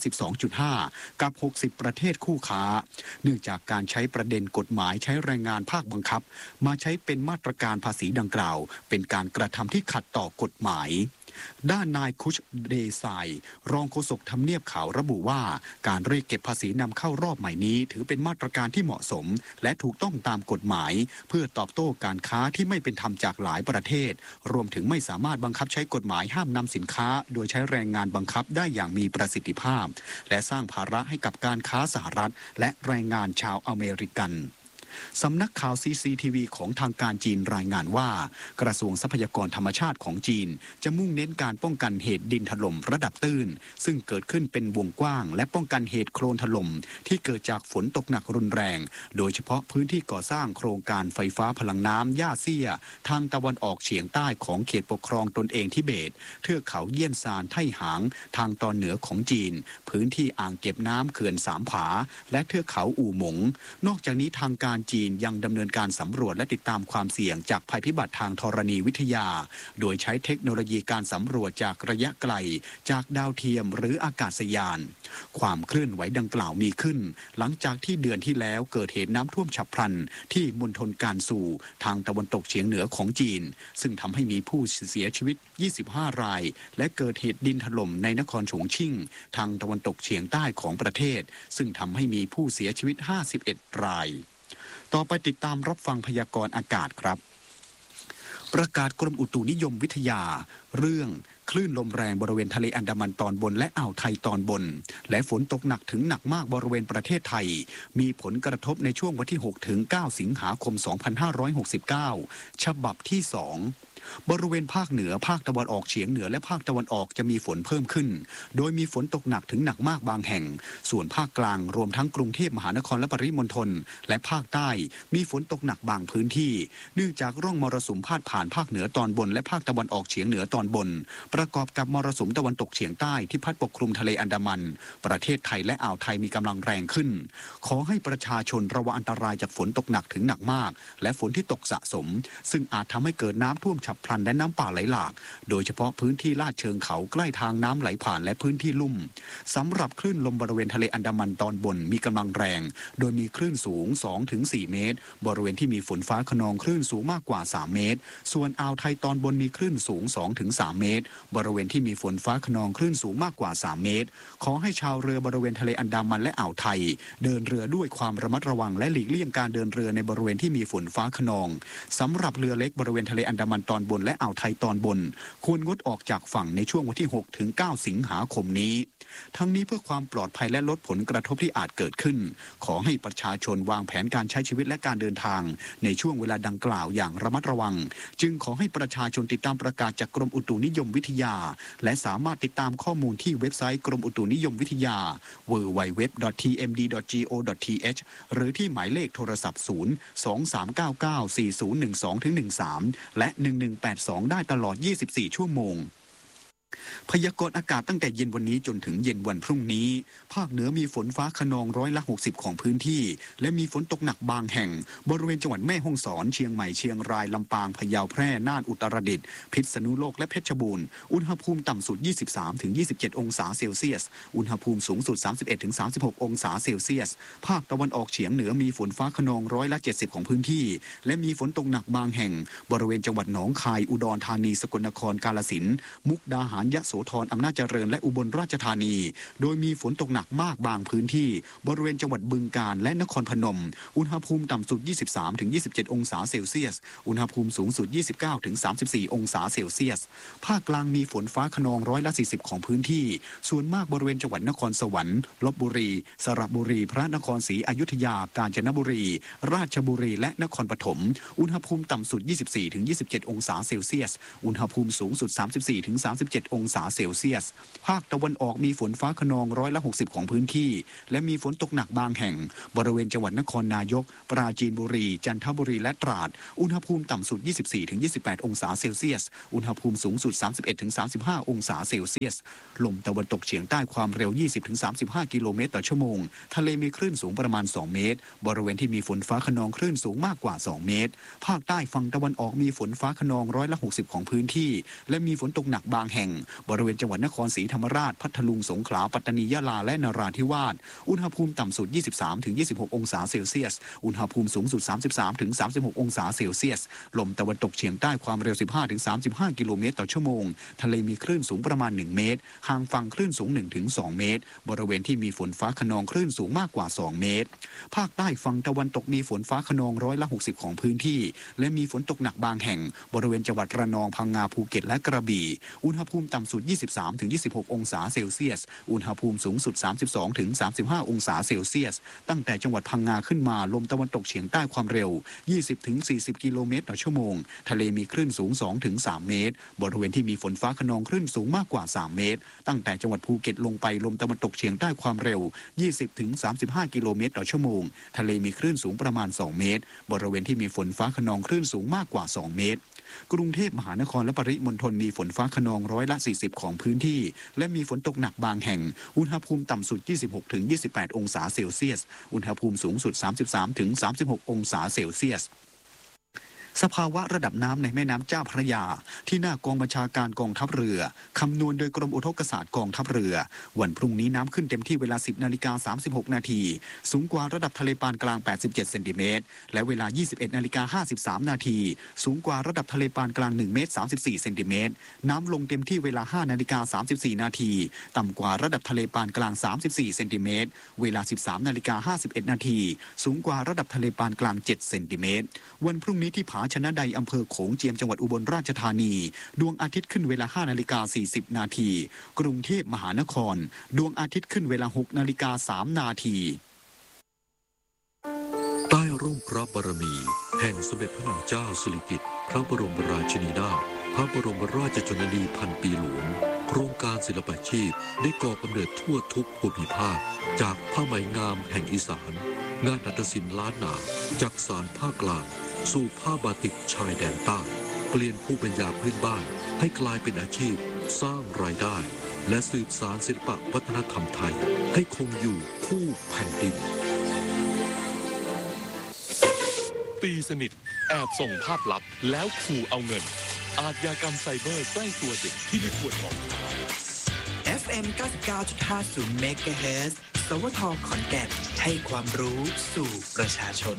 12.5%กับ60ประเทศคู่ค้าเนื่องจากการใช้ประเด็นกฎหมายใช้แรงงานภาคบังคับมาใช้เป็นมาตรการภาษีดังกล่าวเป็นการกระทำที่ขัดต่อกฎหมายด้านนายคุชเดซายรองโฆษกทำเนียบขาวระบุว่าการเรียกเก็บภาษีนำเข้ารอบใหม่นี้ถือเป็นมาตรการที่เหมาะสมและถูกต้องตามกฎหมายเพื่อตอบโต้การค้าที่ไม่เป็นธรรมจากหลายประเทศรวมถึงไม่สามารถบังคับใช้กฎหมายห้ามนำสินค้าโดยใช้แรงงานบังคับได้อย่างมีประสิทธิภาพและสร้างภาระให้กับการค้าสหรัฐและแรงงานชาวอเมริกันสำนักข่าว CCTV ของทางการจีนรายงานว่ากระทรวงทรัพยากรธรรมชาติของจีนจะมุ่งเน้นการป้องกันเหตุดินถล่มระดับตื้นซึ่งเกิดขึ้นเป็นวงกว้างและป้องกันเหตุโคลนถล่มที่เกิดจากฝนตกหนักรุนแรงโดยเฉพาะพื้นที่ก่อสร้างโครงการไฟฟ้าพลังน้ำย่าเซี่ยทางตะวันออกเฉียงใต้ของเขตปกครองตนเองทิเบตเทือกเขาเยี่ยนซานไท่หางทางตอนเหนือของจีนพื้นที่อ่างเก็บน้ำเขื่อนสามผาและเทือกเขาอู่หมงนอกจากนี้ทางการจีนยังดำเนินการสำรวจและติดตามความเสี่ยงจากภัยพิบัติทางธรณีวิทยาโดยใช้เทคโนโลยีการสำรวจจากระยะไกลจากดาวเทียมหรืออากาศยานความเคลื่อนไหวดังกล่าวมีขึ้นหลังจากที่เดือนที่แล้วเกิดเหตุน้ำท่วมฉับพลันที่มณฑลกานซูทางตะวันตกเฉียงเหนือของจีนซึ่งทำให้มีผู้เสียชีวิต25รายและเกิดเหตุดินถล่มในนครฉงชิ่งทางตะวันตกเฉียงใต้ของประเทศซึ่งทำให้มีผู้เสียชีวิต51รายต่อไปติดตามรับฟังพยากรณ์อากาศครับประกาศกรมอุตุนิยมวิทยาเรื่องคลื่นลมแรงบริเวณทะเลอันดามันตอนบนและอ่าวไทยตอนบนและฝนตกหนักถึงหนักมากบริเวณประเทศไทยมีผลกระทบในช่วงวันที่6 ถึง 9 สิงหาคม 2569 ฉบับที่ 2 บริเวณภาคเหนือภาคตะวันออกเฉียงเหนือและภาคตะวันออกจะมีฝนเพิ่มขึ้นโดยมีฝนตกหนักถึงหนักมากบางแห่งส่วนภาคกลางรวมทั้งกรุงเทพมหานครและปริมณฑลและภาคใต้มีฝนตกหนักบางพื้นที่เนื่องจากร่องมรสุมพาดผ่านภาคเหนือตอนบนและภาคตะวันออกเฉียงเหนือตอนบนประกอบกับมรสุมตะวันตกเฉียงใต้ที่พัดปกคลุมทะเลอันดามันประเทศไทยและอ่าวไทยมีกำลังแรงขึ้นขอให้ประชาชนระวังอันตรายจากฝนตกหนักถึงหนักมากและฝนที่ตกสะสมซึ่งอาจทำให้เกิดน้ำท่วมฉับพลันและน้ำป่าไหลหลากโดยเฉพาะพื้นที่ลาดเชิงเขาใกล้ทางน้ำไหลผ่านและพื้นที่ลุ่มสำหรับคลื่นลมบริเวณทะเลอันดามันตอนบนมีกำลังแรงโดยมีคลื่นสูง 2-4 เมตรบริเวณที่มีฝนฟ้าคะนองคลื่นสูงมากกว่า3 เมตรส่วนอ่าวไทยตอนบนมีคลื่นสูง 2-3 เมตรบริเวณที่มีฝนฟ้าคะนองคลื่นสูงมากกว่า3 เมตรขอให้ชาวเรือบริเวณทะเลอันดามันและอ่าวไทยเดินเรือด้วยความระมัดระวังและหลีกเลี่ยงการเดินเรือในบริเวณที่มีฝนฟ้าคะนองสำหรับเรือเล็กบริเวณทะเลอันดามันตอนบนและอ่าวไทยตอนบนควรงดออกจากฝั่งในช่วงวันที่ 6-9 สิงหาคมนี้ทั้งนี้เพื่อความปลอดภัยและลดผลกระทบที่อาจเกิดขึ้นขอให้ประชาชนวางแผนการใช้ชีวิตและการเดินทางในช่วงเวลาดังกล่าวอย่างระมัดระวังจึงขอให้ประชาชนติดตามประกาศจากกรมอุตุนิยมวิทยาและสามารถติดตามข้อมูลที่เว็บไซต์กรมอุตุนิยมวิทยา www.tmd.go.th หรือที่หมายเลขโทรศัพท์ 023994012-13 และ 1182 ได้ตลอด 24 ชั่วโมงพยากรณ์อากาศตั้งแต่เย็นวันนี้จนถึงเย็นวันพรุ่งนี้ภาคเหนือมีฝนฟ้าคะนอง60%ของพื้นที่และมีฝนตกหนักบางแห่งบริเวณจังหวัดแม่ฮ่องสอนเชียงใหม่เชียงรายลำปางพะเยาแพร่น่านอุตรดิตถ์พิษณุโลกและเพชรบูรณ์อุณหภูมิต่ำสุด 23-27 องศาเซลเซียสอุณหภูมิสูงสุด 31-36 องศาเซลเซียสภาคตะวันออกเฉียงเหนือมีฝนฟ้าคะนอง70%ของพื้นที่และมีฝนตกหนักบางแห่งบริเวณจังหวัดหนองคายอุดรธานีสกลนครกาฬสินธุ์มุกดาหารยะโสธรอำนาจเจริญและอุบลราชธานีโดยมีฝนตกหนักมากบางพื้นที่บริเวณจังหวัดบึงกาฬและนครพนมอุณหภูมิต่ำสุด 23-27 องศาเซลเซียสอุณหภูมิสูงสุด 29-34 องศาเซลเซียสภาคกลางมีฝนฟ้าคะนอง40%ของพื้นที่ส่วนมากบริเวณจังหวัดนครสวรรค์ลพบุรีสระบุรีพระนครศรีอยุธยากาญจนบุรีราชบุรีและนครปฐมอุณหภูมิต่ำสุด 24-27 องศาเซลเซียสอุณหภูมิสูงสุด 34-37 องศาเซลเซียสภาคตะวันออกมีฝนฟ้าคะนอง60%ของพื้นที่และมีฝนตกหนักบางแห่งบริเวณจังหวัดนครนายกปราจีนบุรีจันทบุรีและตราดอุณหภูมิต่ำสุด 24-28 องศาเซลเซียสอุณหภูมิสูงสุด 31-35 องศาเซลเซียสลมตะวันตกเฉียงใต้ความเร็ว 20-35 กิโลเมตรต่อชั่วโมงทะเลมีคลื่นสูงประมาณ2 เมตรบริเวณที่มีฝนฟ้าคะนองคลื่นสูงมากกว่า2 เมตรภาคใต้ฝั่งตะวันออกมีฝนฟ้าคะนอง60%ของพื้นที่และมีฝนตกหนักบางแห่งบริเวณจังหวัดนครศรีธรรมราชพัทลุงสงขลาปัตตานียะลาและนราธิวาสอุณหภูมิต่ำสุด 23-26 องศาเซลเซียสอุณหภูมิสูงสุด 33-36 องศาเซลเซียสลมตะวันตกเฉียงใต้ความเร็ว 15-35 กิโลเมตรต่อชั่วโมงทะเลมีคลื่นสูงประมาณ1 เมตรห่างฝั่งคลื่นสูง 1-2 เมตรบริเวณที่มีฝนฟ้าคะนองคลื่นสูงมากกว่า2 เมตรภาคใต้ฝั่งตะวันตกมีฝนฟ้าคะนอง60%ของพื้นที่และมีฝนตกหนักบางแห่งบริเวณจังหวัดระนองพังงาภูเก็ตและกระบี่อุณหภูมิต่ำสุด 23-26 องศาเซลเซียสอุณหภูมิสูงสุด 32-35 องศาเซลเซียสตั้งแต่จังหวัดพังงาขึ้นมาลมตะวันตกเฉียงใต้ความเร็ว 20-40 กิโลเมตรต่อชั่วโมงทะเลมีคลื่นสูง 2-3 เมตรบริเวณที่มีฝนฟ้าคะนองคลื่นสูงมากกว่า3 เมตรตั้งแต่จังหวัดภูเก็ตลงไปลมตะวันตกเฉียงใต้ความเร็ว 20-35 กิโลเมตรต่อชั่วโมงทะเลมีคลื่นสูงประมาณ2 เมตรบริเวณที่มีฝนฟ้าคะนองคลื่นสูงมากกว่า2 เมตรกรุงเทพมหานครและปริมณฑลมีฝนฟ้าคะนอง40%ของพื้นที่และมีฝนตกหนักบางแห่งอุณหภูมิต่ำสุด 26-28 องศาเซลเซียสอุณหภูมิสูงสุด 33-36 องศาเซลเซียสสภาวะระดับน้ำในแม่น้ำเจ้าพระยาที่หน้ากองบัญชาการกองทัพเรือคำนวณโดยกรมอุทกศาสตร์กองทัพเรือวันพรุ่งนี้น้ำขึ้นเต็มที่เวลา 10:36 นาทีสูงกว่าระดับทะเลปานกลาง87 เซนติเมตรและเวลา 21:53 นาทีสูงกว่าระดับทะเลปานกลาง1 เมตร 34 เซนติเมตรน้ำลงเต็มที่เวลา 5:34 นาทีต่ำกว่าระดับทะเลปานกลาง34 เซนติเมตรเวลา 13:51 นาทีสูงกว่าระดับทะเลปานกลาง7 เซนติเมตรวันพรุ่งนี้ที่ผาชนะใดอำเภอโขงเจียมจังหวัดอุบลราชธานีดวงอาทิตย์ขึ้นเวลา 5:40 นาทีกรุงเทพมหานครดวงอาทิตย์ขึ้นเวลา 6:03 นาทีใต้ร่มพระบารมีแห่งสมเด็จพระนางเจ้าสิริกิติ์พระบรมราชินีนาถพระบรมราชชนนีพันปีหลวงโครงการศิลปาชีพได้ก่อกำเนิดทั่วทุกภูมิภาคจากผ้าไหมงามแห่งอีสานงานหัตถศิลป์ล้านนาจากสารภาคกลางสู่ผ้าบาติกชายแดนใต้เปลี่ยนภูมิปัญญาพื้นบ้านให้กลายเป็นอาชีพสร้างรายได้และสืบสานศิลปวัฒนธรรมไทยให้คงอยู่คู่แผ่นดินตีสนิทแอบส่งภาพลับแล้วขู่เอาเงินอาชญากรรมไซเบอร์ใกล้ตัวเด็กที่ไม่ควรบอก FM 99.50 MHz สวท.ขอนแก่นให้ความรู้สู่ประชาชน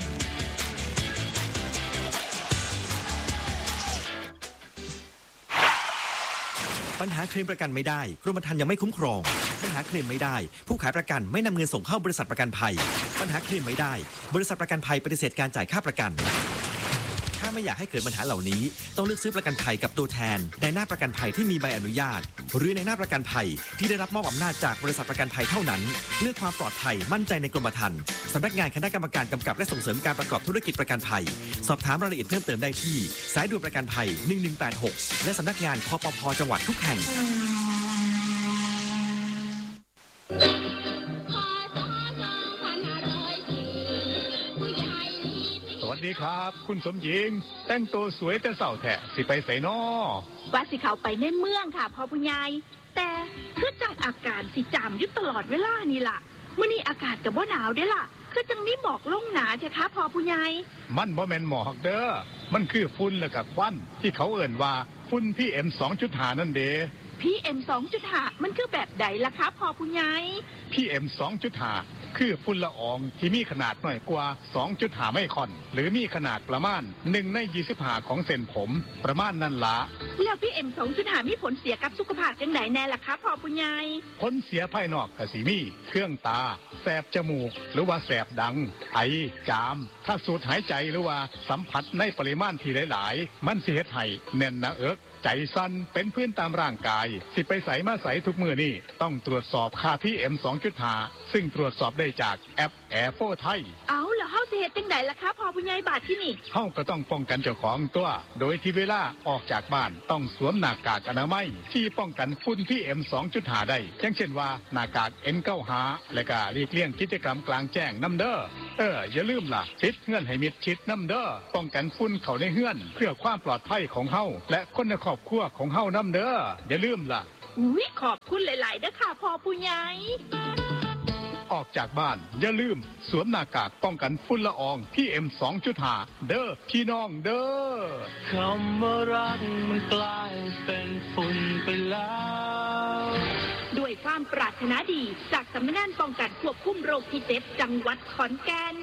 ปัญหาเคลมประกันไม่ได้กรมธรรม์ยังไม่คุ้มครองปัญหาเคลมไม่ได้ผู้ขายประกันไม่นำเงินส่งเข้าบริษัทประกันภัยปัญหาเคลมไม่ได้บริษัทประกันภัยปฏิเสธการจ่ายค่าประกันถ้าไม่อยากให้เกิดปัญหาเหล่านี้ต้องเลือกซื้อประกันภัยกับตัวแทนในหน้าประกันภัยที่มีใบอนุญาตหรือในหน้าประกันภัยที่ได้รับมอบอำนาจจากบริษัทประกันภัยเท่านั้นเลือกความปลอดภัยมั่นใจในกรมธรรม์สำนักงานคณะกรรมการกำกับและส่งเสริมการประกอบธุรกิจประกันภัยสอบถามรายละเอียดเพิ่มเติมได้ที่สายด่วนประกันภัย1186และสำนักงานคปภ.จังหวัดทุกแห่งสวัสดีครับคุณสมหญิงแต่งตัวสวยแต่เสาแท้สิไปใส่นอว่าสิเขาไปในเมืองค่ะพ่อผู้ใหญ่แต่คือจังอาการสิจามอยู่ตลอดเวลานี่ล่ะมื้อนี้อากาศก็บ่หนาวเด้ล่ะคือจังนี้หมอกลงหนาเถอะค่ะพ่อผู้ใหญ่มันบ่แม่นหมอกเด้อมันคือฝุ่นและก็ควันที่เขาเอิ้นว่าฝุ่น PM 2.5 นั่นเด้ PM 2.5 มันคือแบบใดล่ะคะพ่อผู้ใหญ่ PM 2.5 คือฝุ่นละอองที่มีขนาดน้อยกว่า 2.5 ไมครอนหรือมีขนาดประมาณ1 ใน 25 ของเส้นผมประมาณนั้นละแล้ว PM 2.5 มีผลเสียกับสุขภาพจังไดแน่ล่ะคะพ่อผู้ใหญ่ผลเสียภายนอกก็สิมีเครื่องตาแสบจมูกหรือว่าแสบดังไอจามถ้าสูดหายใจหรือว่าสัมผัสในปริมาณที่หลายๆมันสิเฮ็ดให้แน่นหน้าอกใจสั่นเป็นพื้นตามร่างกายสิไปใส่มาใส่ทุกมื้อนี่ต้องตรวจสอบค่า PM 2.5 ซึ่งตรวจสอบได้จากแอป Airflow ไทยเอาแล้วเฮาสิเฮ็ดจังไดล่ะคะพ่อผู้ใหญ่บาดที่นี่เฮาก็ต้องป้องกันเจ้าของตัวโดยที่เวลาออกจากบ้านต้องสวมหน้ากากอนามัยที่ป้องกันฝุ่น PM 2.5 ได้อย่างเช่นว่าหน้ากาก N95 และก็หลีกเลี่ยงกิจกรรมกลางแจ้งนำเด้ออย่าลืมล่ะปิดเฮือนให้มิดชิดนำเด้อป้องกันฝุ่นเข้าในเฮือนเพื่อความปลอดภัยของเฮาและคนในครอบครัวของเฮานำเด้ออย่าลืมล่ะอุ๊ยขอบคุณหลายๆเด้อค่ะพ่อผู้ใหญ่ออกจากบ้านอย่าลืมสวมหน้ากากป้องกันฝุ่นละออง PM 2.5 เด้อพี่น้องเด้อคำว่ารักมันกลายเป็นฝุ่นไปแล้วด้วยความปรารถนาดีจากสำนักงานป้องกันควบคุมโรคที่7จังหวัดขอนแก่น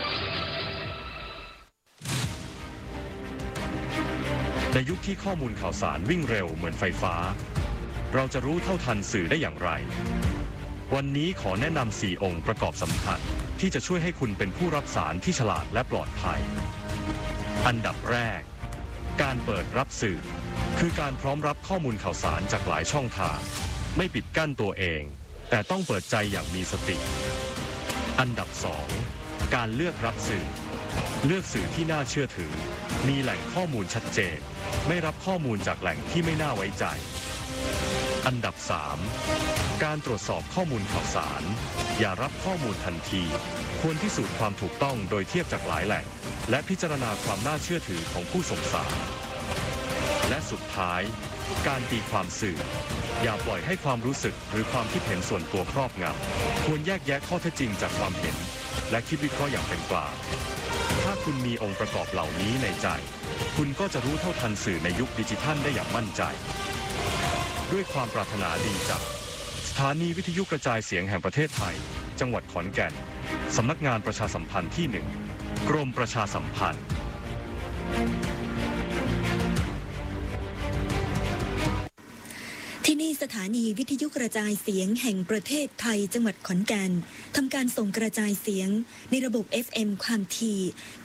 ในยุคที่ข้อมูลข่าวสารวิ่งเร็วเหมือนไฟฟ้าเราจะรู้เท่าทันสื่อได้อย่างไรวันนี้ขอแนะนำ4 องค์ประกอบสำคัญที่จะช่วยให้คุณเป็นผู้รับสารที่ฉลาดและปลอดภัยอันดับแรกการเปิดรับสื่อคือการพร้อมรับข้อมูลข่าวสารจากหลายช่องทางไม่ปิดกั้นตัวเองแต่ต้องเปิดใจอย่างมีสติอันดับ2การเลือกรับสื่อเลือกสื่อที่น่าเชื่อถือมีแหล่งข้อมูลชัดเจนไม่รับข้อมูลจากแหล่งที่ไม่น่าไว้ใจอันดับ3การตรวจสอบข้อมูลข่าวสารอย่ารับข้อมูลทันทีควรพิสูจน์ความถูกต้องโดยเทียบจากหลายแหล่งและพิจารณาความน่าเชื่อถือของผู้ส่งสารและสุดท้ายการตีความสื่ออย่าปล่อยให้ความรู้สึกหรือความคิดเห็นส่วนตัวครอบงำควรแยกแยะข้อเท็จจริงจากความเห็นและคิดวิเคราะห์อย่างเป็นกลางถ้าคุณมีองค์ประกอบเหล่านี้ในใจคุณก็จะรู้เท่าทันสื่อในยุคดิจิทัลได้อย่างมั่นใจด้วยความปรารถนาดีจากสถานีวิทยุกระจายเสียงแห่งประเทศไทยจังหวัดขอนแก่นสำนักงานประชาสัมพันธ์ที่1กรมประชาสัมพันธ์ที่นี่สถานีวิทยุกระจายเสียงแห่งประเทศไทยจังหวัดขอนแก่นทำการส่งกระจายเสียงในระบบ FM ความถี่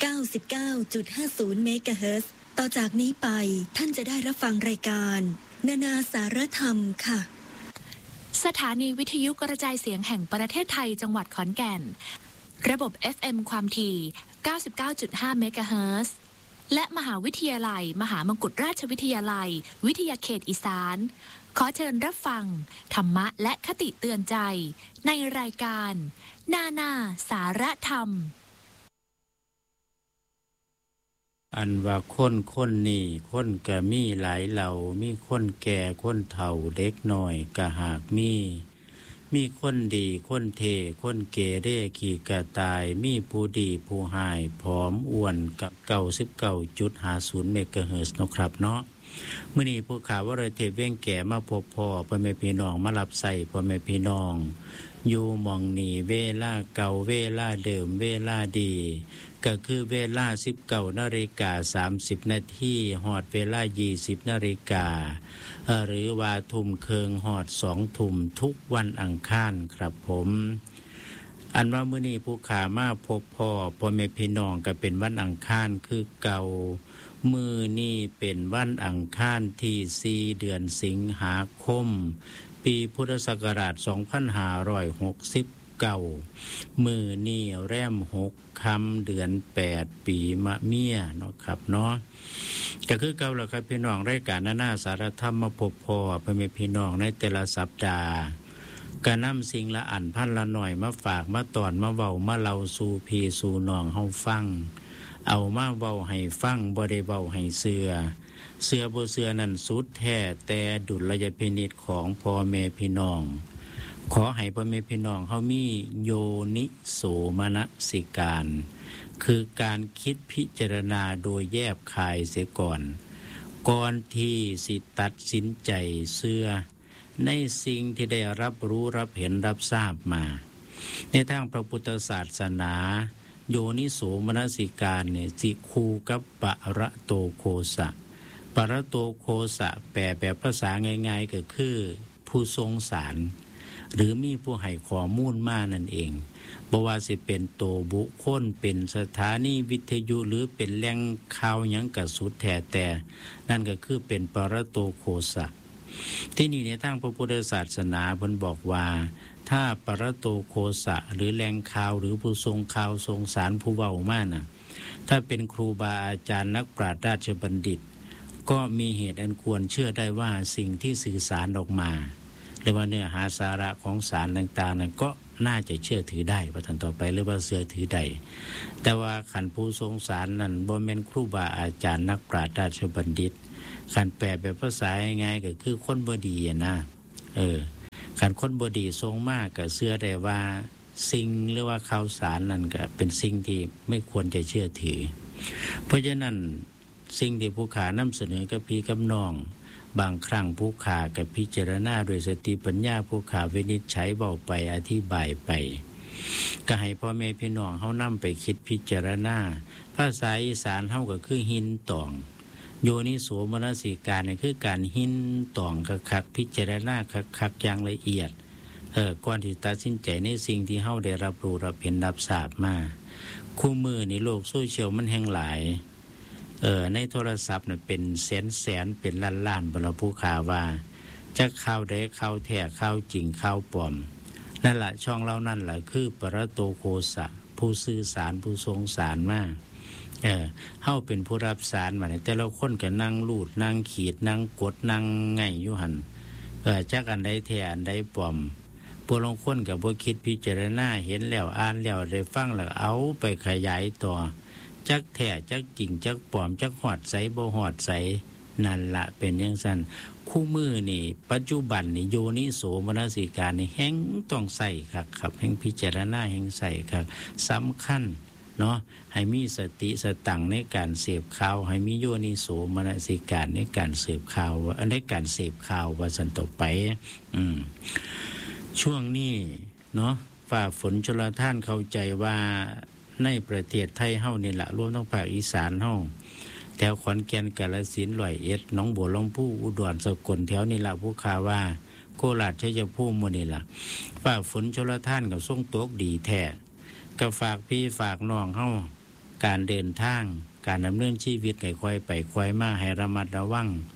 99.50 เมกะเฮิรตซ์ต่อจากนี้ไปท่านจะได้รับฟังรายการนานาสารธรรมค่ะสถานีวิทยุกระจายเสียงแห่งประเทศไทยจังหวัดขอนแก่นระบบ FM ความถี่ 99.5 เมกะเฮิรตซ์และมหาวิทยาลัยมหามกุฏราชวิทยาลัยวิทยาเขตอีสานขอเชิญรับฟังธรรมะและคติเตือนใจในรายการนาสาระธรรมอันว่าคนนี่คนก็มีหลายเหล่ามีคนแก่คนเฒ่าเด็กน้อยก็หากมีคนดีคนเทคนเกเรขี่กระต่ายมีผู้ดีผู้หายผอมอ้วนกับ99.50 เมกะเฮิรตซ์เนาะครับเนาะมื้อนี้ผู้ข่าววรเทพเว้งแก่มาพบพ่อพ่อแม่พี่น้องมารับใส่พ่อแม่พี่น้องอยู่หม่องนี้เวลาเก่าเวลาเดิมเวลาดีก็คือเวลา 19:30 นาทีฮอดเวลา 20 นาฬิกาหรือว่าทุ่มครึ่งฮอด 2 ทุ่มทุกวันอังคารครับผมอันว่ามื้อนี้ผู้ข่ามาพบพ่อแม่พี่น้องก็เป็นวันอังคารคือเก่ามื้อนี้เป็นวันอังคารที่4เดือนสิงหาคมปีพุทธศักราช 2569 มื้อนี้แรม6ค่ำเดือน8ปีมะเมียเนาะครับเนาะก็คือเก่าแล้วครับพี่น้องรายการนาสารธรรมมาพบพ่อแม่พี่น้องในแต่ละสัปดาห์ก็นำสิ่งละอันพันละหน่อยมาฝากมาตอนมาเว้ามาเล่าสู่พี่สู่น้องเฮาฟังเอามาเว้าให้ฟังบ่ได้เว้าให้เชื่อบ่เชื่อนั่นสุดแท้แต่ดุลยพินิจของพ่อแม่พี่น้องขอให้พ่อแม่พี่น้องเฮามีโยนิโสมนสิการคือการคิดพิจารณาโดยแยบคายเสียก่อนที่สิตัดสินใจเชื่อในสิ่งที่ได้รับรู้รับเห็นรับทราบมาในทางพระพุทธศาสนาโยนิโสมนสิการเนี่ยสิคูกับปรโตโคสะปรโตโคสะแปลแบบภาษาง่ายๆก็คือผู้ทรงสารหรือมีผู้ให้ข้อมูลมานั่นเองบ่ว่าสิเป็นโตบุคคลเป็นสถานีวิทยุหรือเป็นแหล่งข่าวหยังก็สุดแท้แต่นั่นก็คือเป็นปรโตโคสะที่นี่ในทางพระพุทธศาสนาเพิ่นบอกว่าถ้าปรโตโคสะหรือแหล่งข่าวหรือผู้ทรงข่าวทรงสารผู้เว้ามาน่ะถ้าเป็นครูบาอาจารย์นักปราชญ์ราชบัณฑิตก็มีเหตุอันควรเชื่อได้ว่าสิ่งที่สื่อสารออกมาหรือว่าเนื้อหาสาระของสารต่างๆนั้นก็น่าจะเชื่อถือได้ว่าท่านต่อไปหรือว่าเชื่อถือได้แต่ว่าขันผู้ทรงสารนั้นบ่แม่นครูบาอาจารย์นักปราชญ์ราชบัณฑิตขันแปลแบบภาษาง่ายๆก็คือคนบ่ดีนะขันคนบ่ดีทรงมากก็เชื่อได้ว่าสิ่งหรือว่าข่าวสารนั้นก็เป็นสิ่งที่ไม่ควรจะเชื่อถือเพราะฉะนั้นสิ่งที่ผู้ขานำเสนอกับพี่กับน้องบางครั้งผู้ขากับพิจารณาโดยสติปัญญาผู้ขาวินิจฉัยเบาไปอธิบายไปก็ให้พ่อแม่พี่น้องเฮานำไปคิดพิจารณาภาษาอีสานเฮาก็คือหินตองโยนิโสมนสิการนี่คือการหินตองคักๆพิจารณาคักๆอย่างละเอียดก่อนที่ตัดสินใจในสิ่งที่เฮาได้รับรู้รับเห็นรับทราบมาคู่มือในโลกโซเชียลมันแห่งหลายในโทรศัพท์เนี่ยเป็นแสนเป็นล้านบรรผู้ข่าวว่าจะข่าวใดข่าวแท้ข่าวจริงข่าวปลอมนั่นแหละช่องเรานั่นแหละคือปรโตโคสะผู้สื่อสารผู้ทรงสารมาเฮาเป็นผู้รับสารมาแต่ละคนก็นั่งลูดนั่งขีดนั่งกดนั่งไงอยู่หั่นจักอันใดแท้อันใดปลอมผู้ลางคนก็บ่คิดพิจารณาเห็นแล้วอ่านแล้วได้ฟังแล้วเอาไปขยายต่อจักแท้จักจริงจักปลอมจักหอดใสบ่หอดใสนั่นละเป็นอย่างสั้นคู่มือนี่ปัจจุบันนี่โยนิโสมนสิการนี่แห่งต้องใส่ครับแห่งพิจารณาแห่งใส่ครับสำคัญเนาะให้มีสติสตังในการเสพข่าวให้มีโยนิโสมนสิการในการเสพข่าวในการเสพข่าวว่าสันต่อไปช่วงนี้เนาะฝ่าฝนชลทานเข้าใจว่าในประเทศไทยเฮานี่แหละรวมทั้งภาคอีสานเฮาแถวขอนแก่นกาฬสินธุ์ร้อยเอ็ดหนองบัวลำพูอุดรสกลแถวนี่แหละผู้ข่าวว่าโคราชชัยภูมิหมดนี่แหละฝ่าฝนชลทานกับส่งตกดีแท้ก็ฝากพี่ฝากน้องเฮาการเดินทางการดำเนินชีวิตให้ค่อยไปค่อยมาให้ระมัดระวัง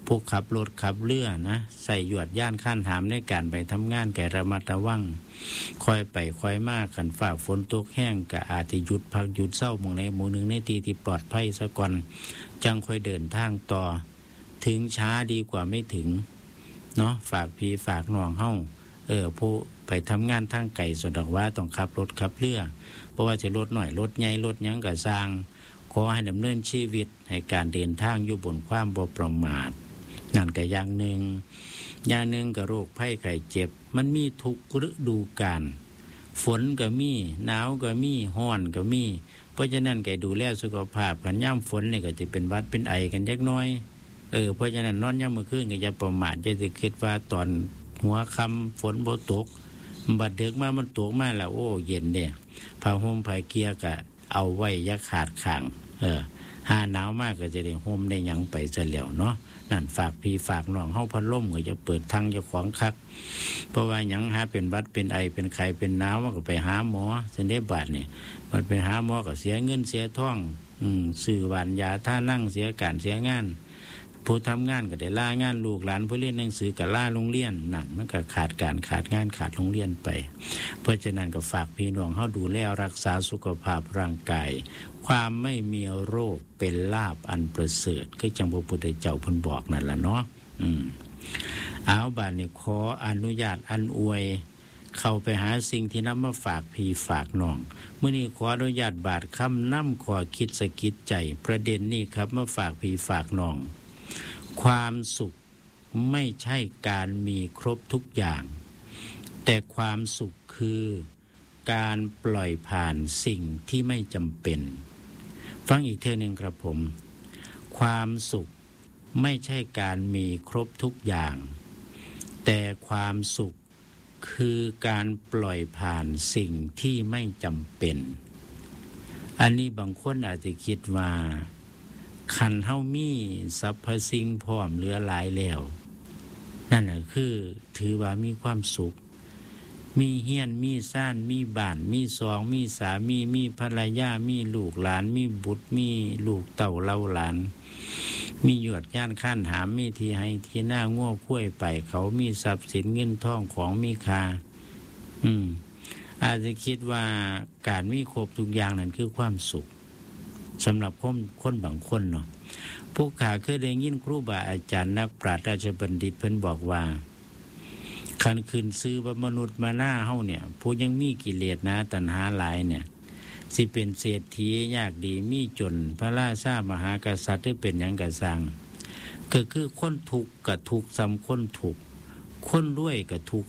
ผู้ขับรถขับเรือนะใส่หยวดย่านข้านหามในการไปทำงานแก่ระมัดระวังคอยไปคอยมากขันฝ่าฝนตกแห้งก็อาจจะหยุดพักหยุดเศร้าหมองในหมู่หนึ่งในที่ปลอดภัยซะก่อนจังค่อยเดินทางต่อถึงช้าดีกว่าไม่ถึงเนาะฝากพี่ฝากน้องเฮาผู้ไปทำงานทางไกลสะดวกว่าต้องขับรถขับเรือเพราะว่าจะรถหน่อยรถใหญ่รถหยังก็สร้างขอให้ดำเนินชีวิตให้การเดินทางอยู่บนความบ่ประมาทนั่นก็อย่างหนึ่งก็โรคภัยไข้เจ็บมันมีทุกฤดูกาลฝนก็มีหนาวก็มีร้อนก็มีเพราะฉะนั้นก็ดูแลสุขภาพกันย่ำฝนนี่ก็จะเป็นหวัดเป็นไอกันเล็กน้อยเพราะฉะนั้นนอนย่ำมื้อคืนก็อย่าประมาทอย่าสิคิดว่าตอนหัวค่ำฝนบ่ตกบัดดึกมามันตกมาแล้วโอ้เย็นเด้ผ้าห่มผ้าเกียร์ก็เอาไว้อย่าขาดข้างหาหนาวมากก็จะได้ห่มได้หยังไปซะแล้วเนาะนั่นฝากพี่ฝากน้องเฮาพัดลมก็จะเปิดทางเจ้าของคักเพราะว่าหยังหาเป็นหวัดเป็นไอเป็นไข้เป็นหนาวมันก็ไปหาหมอซั่นเด้บาดนี่มันไปหาหมอก็เสียเงินเสียทองซื้อหวานยาท่านั่งเสียการเสียงานผู้ทำงานก็ได้ลางานลูกหลานผู้เรียนหนังสือก็ลาโรงเรียนนั่นมันก็ขาดการขาดงานขาดโรงเรียนไปเพราะฉะนั้นก็ฝากพี่น้องเฮาดูแลรักษาสุขภาพร่างกายความไม่มีโรคเป็นลาภอันประเสริฐคือจังพระพุทธเจ้าเพิ่นบอกนั่นล่ะเนาะเอาบัดนี้ขออนุญาตอันอวยเข้าไปหาสิ่งที่นำมาฝากพี่ฝากน้องมื้อนี้ขออนุญาตบาทคำนำขอคิดสะกิดใจประเด็นนี้ครับมาฝากพี่ฝากน้องความสุขไม่ใช่การมีครบทุกอย่างแต่ความสุขคือการปล่อยผ่านสิ่งที่ไม่จำเป็นฟังอีกเทื่อนึงครับผมความสุขไม่ใช่การมีครบทุกอย่างแต่ความสุขคือการปล่อยผ่านสิ่งที่ไม่จำเป็นอันนี้บางคนอาจจะคิดว่าคันเฮามีสรรพสิ่งพร้อมเหลือหลายแล้วนั่นน่ะคือถือว่ามีความสุขมีเฮียนมีซ่านมีบ้านมีซองมีสามีมีภรรยามีลูกหลานมีบุตรมีลูกเต่าเล่าหลานมีหยวดย่านข้านหามมีที่ให้ที่หน้าง้อคุ้ยไปเขามีทรัพย์สินเงินทองของมีค่าอาจจะคิดว่าการมีครบทุกอย่างนั่นคือความสุขสำหรับคนบางคนเนาะผู้ขาเคยได้ยินครูบาอาจารย์นักปราชญ์ราชบัณฑิตเพิ่นบอกว่าคันขึ้นซื้อว่ามนุษย์มาหน้าเฮาเนี่ยผู้ยังมีกิเลสนะตัณหาหลายเนี่ยสิเป็นเศรษฐียากดีมีจนพระราชามหากษัตริย์หรือเป็นหยังก็สร้างก็คือคนทุกข์ก็ทุกข์ซ้ำคนทุกข์คนรวยก็ทุกข์